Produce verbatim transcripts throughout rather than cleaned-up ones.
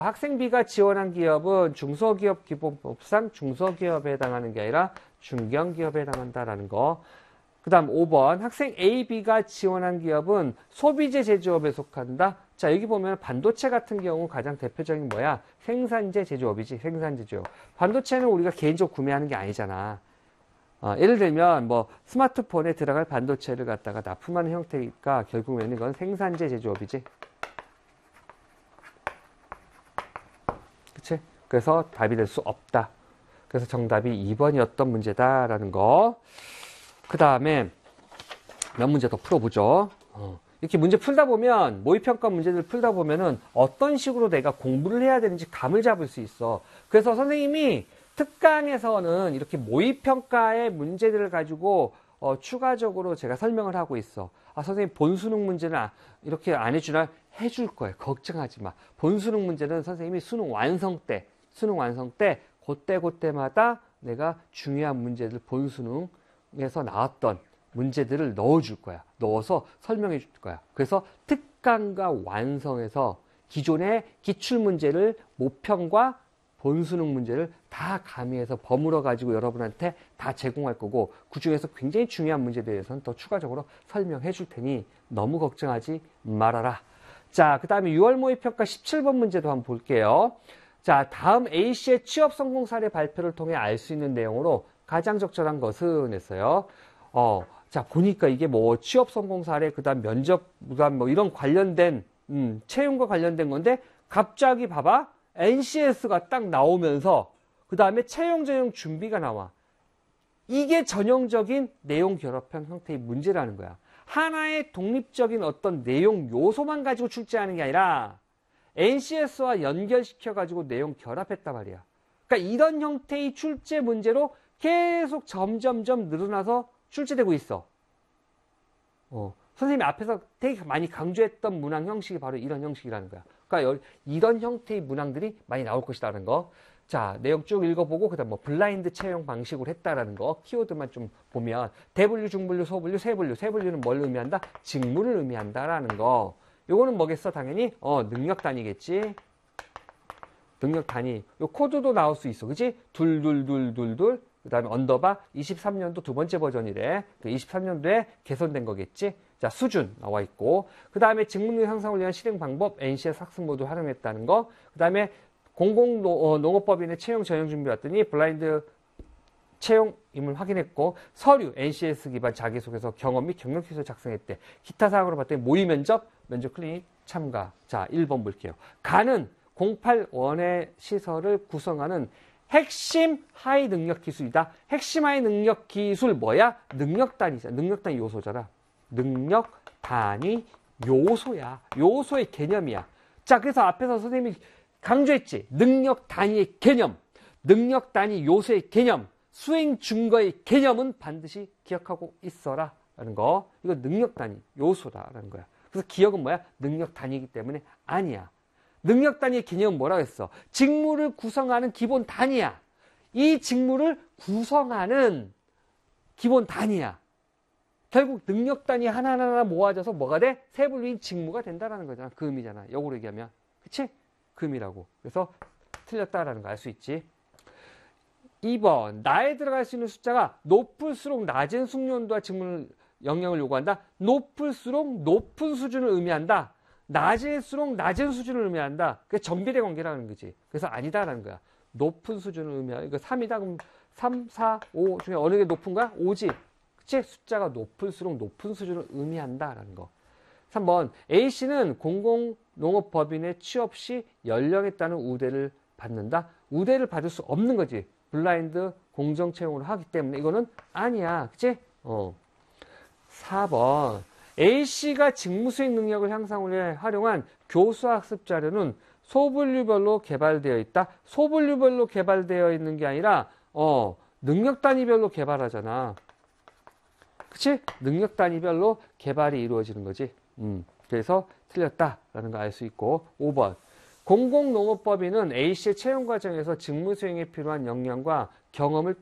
학생비가 지원한 기업은 중소기업 기본법상 중소기업에 해당하는 게 아니라 중견기업에 해당한다라는 거. 그 다음 오 번 학생 에이비가 지원한 기업은 소비재 제조업에 속한다. 자, 여기 보면 반도체 같은 경우 가장 대표적인 뭐야? 생산재 제조업이지. 생산재 제조업. 반도체는 우리가 개인적으로 구매하는 게 아니잖아. 어, 예를 들면 뭐 스마트폰에 들어갈 반도체를 갖다가 납품하는 형태니까 결국에는 이건 생산재 제조업이지. 그치? 그래서 답이 될 수 없다. 그래서 정답이 이 번이었던 문제다라는 거. 그 다음에 몇 문제 더 풀어보죠. 어. 이렇게 문제 풀다 보면, 모의평가 문제들 풀다 보면은 어떤 식으로 내가 공부를 해야 되는지 감을 잡을 수 있어. 그래서 선생님이 특강에서는 이렇게 모의평가의 문제들을 가지고 어, 추가적으로 제가 설명을 하고 있어. 아, 선생님 본수능 문제는 아, 이렇게 안 해주나? 해줄 거예요. 걱정하지 마. 본수능 문제는 선생님이 수능 완성 때, 수능 완성 때, 그때 그때마다 내가 중요한 문제들 본수능에서 나왔던 문제들을 넣어줄 거야. 넣어서 설명해 줄 거야. 그래서 특강과 완성에서 기존의 기출문제를 모평과 본수능 문제를 다 가미해서 버무려 가지고 여러분한테 다 제공할 거고, 그 중에서 굉장히 중요한 문제에 대해서는 또 추가적으로 설명해 줄 테니 너무 걱정하지 말아라. 자, 그 다음에 유월 모의평가 십칠 번 문제도 한번 볼게요. 자, 다음 A씨의 취업 성공 사례 발표를 통해 알 수 있는 내용으로 가장 적절한 것은 했어요. 어, 자, 보니까 이게 뭐 취업 성공 사례, 그 다음 면접, 그 다음 뭐 이런 관련된, 음, 채용과 관련된 건데, 갑자기 봐봐. 엔씨에스가 딱 나오면서 그 다음에 채용 전형 준비가 나와. 이게 전형적인 내용 결합형 형태의 문제라는 거야. 하나의 독립적인 어떤 내용 요소만 가지고 출제하는 게 아니라 엔씨에스와 연결시켜 가지고 내용 결합했단 말이야. 그러니까 이런 형태의 출제 문제로 계속 점점점 늘어나서 출제되고 있어. 어, 선생님이 앞에서 되게 많이 강조했던 문항 형식이 바로 이런 형식이라는 거야. 그러니까 이런 형태의 문항들이 많이 나올 것이라는 거. 자, 내용 쭉 읽어보고 그다음 뭐 블라인드 채용 방식으로 했다라는 거. 키워드만 좀 보면 대분류, 중분류, 소분류, 세분류. 세분류는 뭘 의미한다? 직무를 의미한다라는 거. 요거는 뭐겠어? 당연히 어, 능력 단위겠지. 능력 단위. 요 코드도 나올 수 있어. 그치? 둘둘둘둘둘. 그 다음에 언더바 이십삼 년도 두 번째 버전이래. 이십삼 년도에 개선된 거겠지. 자, 수준 나와 있고. 그 다음에 직무능력 향상을 위한 실행 방법, 엔씨에스 학습 모드 활용했다는 거. 그 다음에 공공농업법인의 채용 전형 준비 왔더니 블라인드 채용임을 확인했고, 서류, 엔씨에스 기반 자기소개서 경험 및 경력 기술 작성했대. 기타 사항으로 봤더니 모의 면접, 면접 클리닉 참가. 자, 일 번 볼게요. 가는 공팔원의 시설을 구성하는 핵심 하이 능력 기술이다. 핵심 하이 능력 기술 뭐야? 능력 단위잖아. 능력 단위 요소잖아. 능력 단위 요소야. 요소의 개념이야. 자, 그래서 앞에서 선생님이 강조했지. 능력 단위의 개념, 능력 단위 요소의 개념, 수행 증거의 개념은 반드시 기억하고 있어라 라는 거. 이거 능력 단위 요소다라는 거야. 그래서 기억은 뭐야? 능력 단위이기 때문에 아니야. 능력 단위의 개념은 뭐라고 했어? 직무를 구성하는 기본 단위야. 이 직무를 구성하는 기본 단위야. 결국 능력 단위 하나하나 모아져서 뭐가 돼? 세분류인 직무가 된다라는 거잖아. 그 의미잖아. 역으로 얘기하면. 그치? 그 의미라고. 그래서 틀렸다라는 거 알 수 있지. 이 번. 나에 들어갈 수 있는 숫자가 높을수록 낮은 숙련도와 직무 역량을 요구한다. 높을수록 높은 수준을 의미한다. 낮을수록 낮은 수준을 의미한다. 그게 정비례 관계라는 거지. 그래서 아니다라는 거야. 높은 수준을 의미한다. 이거 삼이다. 그럼 삼, 사, 오 중에 어느 게 높은 거야? 오지. 그치? 숫자가 높을수록 높은 수준을 의미한다라는 거. 삼 번. A씨는 공공농업법인의 취업 시 연령에 따른 우대를 받는다. 우대를 받을 수 없는 거지. 블라인드 공정채용으로 하기 때문에 이거는 아니야. 그치? 어. 사 번. A씨가 직무수행 능력을 향상을 위해 활용한 교수학습 자료는 소분류별로 개발되어 있다. 소분류별로 개발되어 있는 게 아니라 어, 능력 단위별로 개발하잖아. 그치? 능력 단위별로 개발이 이루어지는 거지. 음, 그래서 틀렸다라는 거 알 수 있고. 오 번. 공공농업법인은 A씨의 채용 과정에서 직무 수행에 필요한 역량과 경험을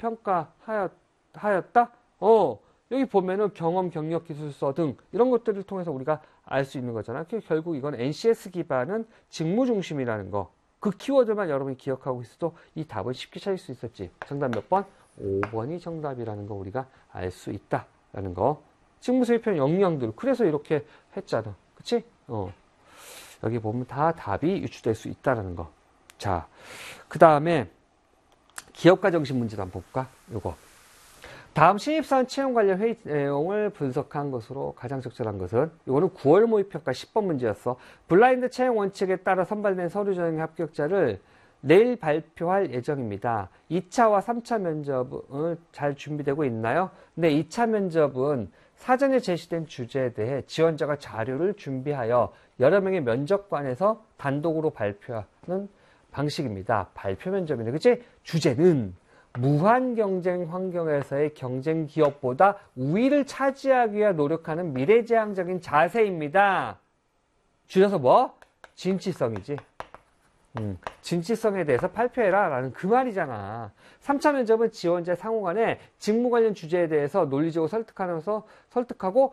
평가하였다? 어. 여기 보면은 경험, 경력, 기술서 등 이런 것들을 통해서 우리가 알 수 있는 거잖아. 결국 이건 엔씨에스 기반은 직무 중심이라는 거. 그 키워드만 여러분이 기억하고 있어도 이 답은 쉽게 찾을 수 있었지. 정답 몇 번? 오 번이 정답이라는 거 우리가 알 수 있다라는 거. 직무수입형 영역들. 그래서 이렇게 했잖아. 그치? 어. 여기 보면 다 답이 유추될 수 있다라는 거. 자, 그 다음에 기업가 정신 문제도 한번 볼까? 요거. 다음 신입사원 채용 관련 회의 내용을 분석한 것으로 가장 적절한 것은 이거는 구월 모의평가 십 번 문제였어. 블라인드 채용 원칙에 따라 선발된 서류 전형 합격자를 내일 발표할 예정입니다. 이 차와 삼 차 면접은 잘 준비되고 있나요? 네, 이 차 면접은 사전에 제시된 주제에 대해 지원자가 자료를 준비하여 여러 명의 면접관에서 단독으로 발표하는 방식입니다. 발표 면접인데, 그치? 주제는 무한 경쟁 환경에서의 경쟁 기업보다 우위를 차지하기 위해 노력하는 미래지향적인 자세입니다. 줄여서 뭐? 진취성이지. 음, 진취성에 대해서 발표해라 라는 그 말이잖아. 삼 차 면접은 지원자 상호 간에 직무 관련 주제에 대해서 논리적으로 설득하면서 설득하고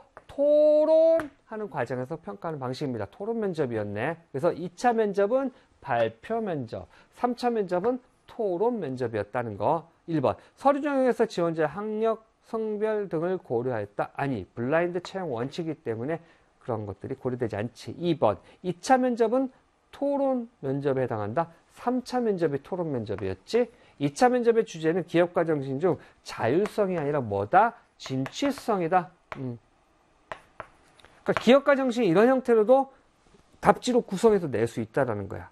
토론하는 과정에서 평가하는 방식입니다. 토론 면접이었네. 그래서 이 차 면접은 발표 면접, 삼 차 면접은 토론 면접이었다는 거. 일 번. 서류 전형에서 지원자의 학력, 성별 등을 고려했다. 아니, 블라인드 채용 원칙이기 때문에 그런 것들이 고려되지 않지. 이 번. 이 차 면접은 토론 면접에 해당한다. 삼 차 면접이 토론 면접이었지. 이 차 면접의 주제는 기업가 정신 중 자율성이 아니라 뭐다? 진취성이다. 음. 그러니까 기업가 정신이 이런 형태로도 답지로 구성해서 낼 수 있다라는 거야.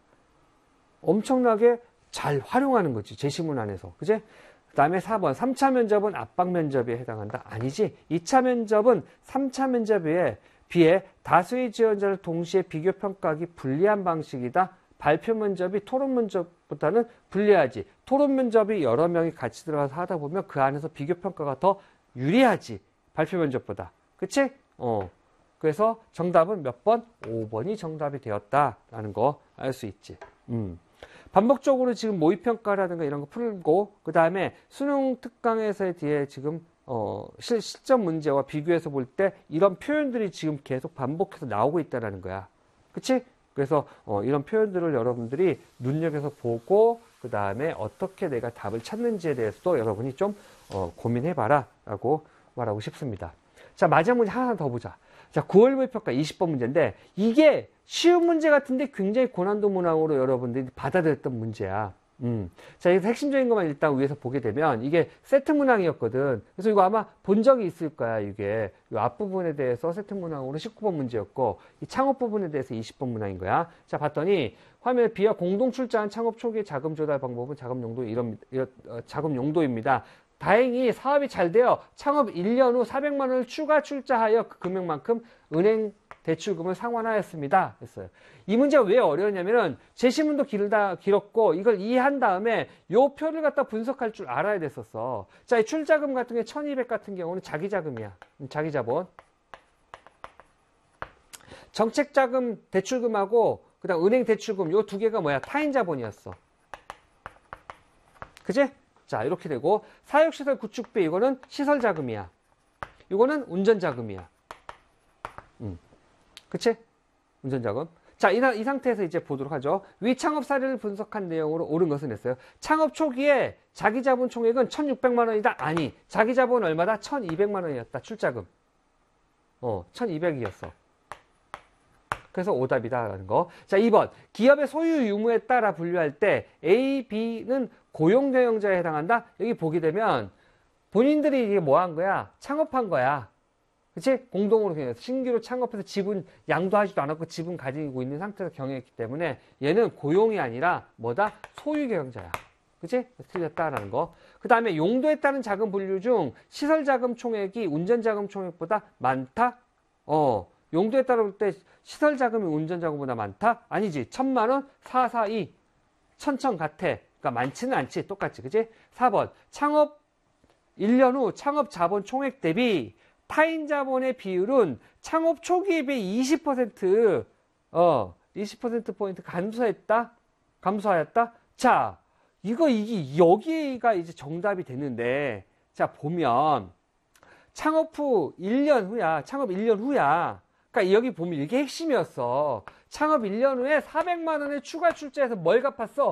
엄청나게 잘 활용하는 거지. 제시문 안에서. 그제? 그 다음에 사 번. 삼 차 면접은 압박 면접에 해당한다. 아니지. 이 차 면접은 삼 차 면접에 비해 다수의 지원자를 동시에 비교 평가하기 불리한 방식이다. 발표 면접이 토론 면접보다는 불리하지. 토론 면접이 여러 명이 같이 들어가서 하다 보면 그 안에서 비교 평가가 더 유리하지. 발표 면접보다. 그치? 어. 그래서 정답은 몇 번? 오 번이 정답이 되었다라는 거 알 수 있지. 음. 반복적으로 지금 모의평가라든가 이런 거 풀고, 그 다음에 수능 특강에서의 뒤에 지금, 어, 실, 실전 문제와 비교해서 볼 때 이런 표현들이 지금 계속 반복해서 나오고 있다는 거야. 그치? 그래서, 어, 이런 표현들을 여러분들이 눈여겨서 보고, 그 다음에 어떻게 내가 답을 찾는지에 대해서도 여러분이 좀, 어, 고민해봐라. 라고 말하고 싶습니다. 자, 마지막 문제 하나 더 보자. 자, 구월 모의평가 이십 번 문제인데, 이게 쉬운 문제 같은데 굉장히 고난도 문항으로 여러분들이 받아들였던 문제야. 음. 자, 여기서 핵심적인 것만 일단 위에서 보게 되면, 이게 세트 문항이었거든. 그래서 이거 아마 본 적이 있을 거야, 이게. 이 앞부분에 대해서 세트 문항으로 십구 번 문제였고, 이 창업 부분에 대해서 이십 번 문항인 거야. 자, 봤더니, 화면에 비와 공동 출자한 창업 초기 자금 조달 방법은 자금 용도, 이런, 이런 어, 자금 용도입니다. 다행히 사업이 잘 되어 창업 일 년 후 사백만 원을 추가 출자하여 그 금액만큼 은행 대출금을 상환하였습니다. 했어요. 이 문제가 왜 어려웠냐면은 제시문도 길다, 길었고 이걸 이해한 다음에 요 표를 갖다 분석할 줄 알아야 됐었어. 자, 이 출자금 같은 게 천이백 같은 경우는 자기 자금이야. 자기 자본. 정책자금 대출금하고 그다음 은행 대출금 요 두 개가 뭐야? 타인 자본이었어. 그지? 자, 이렇게 되고 사육시설 구축비 이거는 시설 자금이야. 이거는 운전 자금이야. 음. 그치? 운전 자금. 자, 이, 이 상태에서 이제 보도록 하죠. 위 창업 사례를 분석한 내용으로 옳은 것은 했어요. 창업 초기에 자기 자본 총액은 천육백만 원이다. 아니, 자기 자본 얼마다? 천이백만 원이었다. 출자금. 어, 천이백이었어. 그래서 오답이다라는 거. 자, 이 번. 기업의 소유 유무에 따라 분류할 때 A, B는 고용 경영자에 해당한다. 여기 보게 되면 본인들이 이게 뭐 한 거야? 창업한 거야. 그치? 공동으로 경영해서 신규로 창업해서 지분 양도하지도 않았고 지분 가지고 있는 상태에서 경영했기 때문에 얘는 고용이 아니라 뭐다? 소유 경영자야. 그치? 틀렸다라는 거. 그 다음에 용도에 따른 자금 분류 중 시설 자금 총액이 운전 자금 총액보다 많다? 어. 용도에 따라 볼 때 시설 자금이 운전 자금보다 많다? 아니지. 천만 원, 사사이. 천천 같아. 그러니까 많지는 않지. 똑같지. 그치? 사 번. 창업 일 년 후 창업 자본 총액 대비 타인 자본의 비율은 창업 초기에 비해 이십 퍼센트, 어, 이십 퍼센트 포인트 감소했다? 감소하였다? 자, 이거, 이게, 여기가 이제 정답이 됐는데, 자, 보면, 창업 후 일 년 후야. 창업 일 년 후야. 그러니까 여기 보면 이게 핵심이었어. 창업 일 년 후에 사백만 원의 추가 출자해서 뭘 갚았어?